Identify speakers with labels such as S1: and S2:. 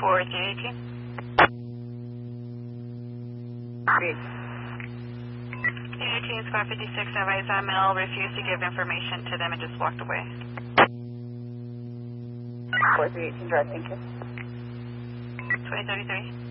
S1: 4318. 18 Squad 56, advise Mel refused to give information to them and just walked away.
S2: 4318, drive, thank you.
S1: 2033.